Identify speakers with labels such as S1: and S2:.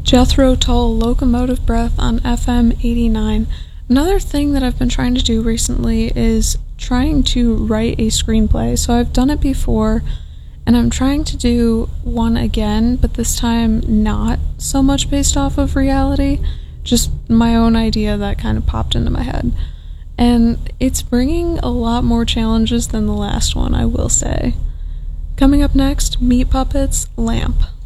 S1: Jethro Tull, Locomotive Breath on FM 89. Another thing that I've been trying to do recently is trying to write a screenplay. So I've done it before, and I'm trying to do one again, but this time not so much based off of reality, just my own idea that kind of popped into my head. And it's bringing a lot more challenges than the last one, I will say. Coming up next, Meat Puppets, Lamp.